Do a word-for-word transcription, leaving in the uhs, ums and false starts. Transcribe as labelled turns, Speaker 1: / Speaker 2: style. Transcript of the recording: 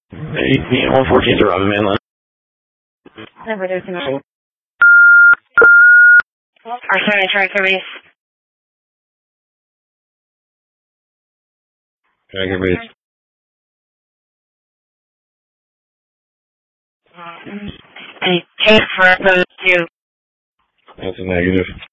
Speaker 1: Yeah, one fourteen to Robin Manland.
Speaker 2: Never there's no. Our sorry, try base.
Speaker 1: Tracker base.
Speaker 2: Any tape for those two?
Speaker 1: That's a negative.